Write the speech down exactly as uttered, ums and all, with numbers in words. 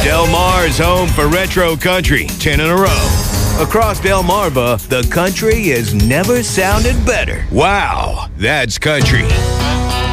Del Mar's home for retro country, ten in a row. Across Delmarva, the country has never sounded better. Wow, that's country.